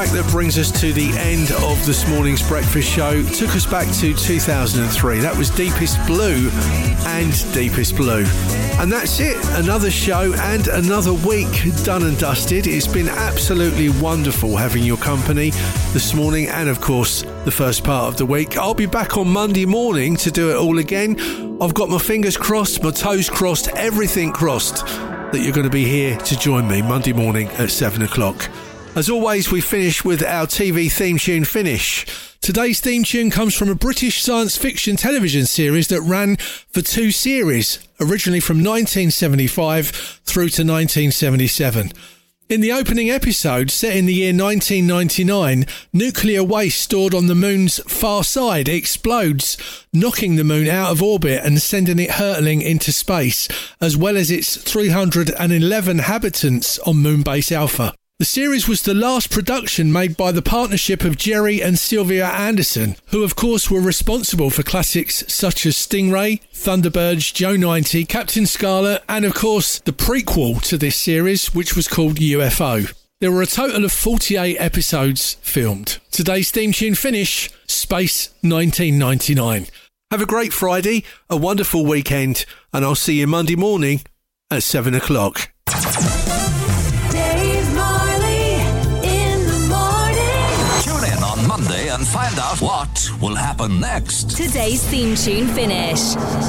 That brings us to the end of this morning's breakfast show. Took us back to 2003. That was Deepest Blue and Deepest Blue. And that's it. Another show and another week done and dusted. It's been absolutely wonderful having your company this morning and, of course, the first part of the week. I'll be back on Monday morning to do it all again. I've got my fingers crossed, my toes crossed, everything crossed that you're going to be here to join me Monday morning at 7 o'clock. As always, we finish with our TV theme tune finish. Today's theme tune comes from a British science fiction television series that ran for 2 series, originally from 1975 through to 1977. In the opening episode, set in the year 1999, nuclear waste stored on the moon's far side explodes, knocking the moon out of orbit and sending it hurtling into space, as well as its 311 inhabitants on Moonbase Alpha. The series was the last production made by the partnership of Jerry and Sylvia Anderson, who of course were responsible for classics such as Stingray, Thunderbirds, Joe 90, Captain Scarlet, and of course the prequel to this series, which was called UFO. There were a total of 48 episodes filmed. Today's theme tune finish, Space 1999. Have a great Friday, a wonderful weekend, and I'll see you Monday morning at 7 o'clock. Monday and find out what will happen next. Today's theme tune finish.